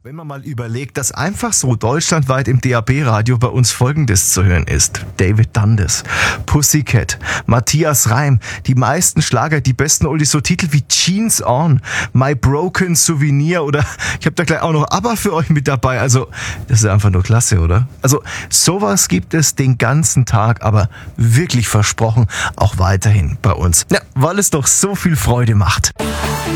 Wenn man mal überlegt, dass einfach so deutschlandweit im DAB-Radio bei uns Folgendes zu hören ist. David Dundas, Pussycat, Matthias Reim, die meisten Schlager, die besten Oldies, so Titel wie Jeans On, My Broken Souvenir oder ich habe da gleich auch noch ABBA für euch mit dabei. Also das ist einfach nur klasse, oder? Also sowas gibt es den ganzen Tag, aber wirklich versprochen auch weiterhin bei uns. Ja, weil es doch so viel Freude macht.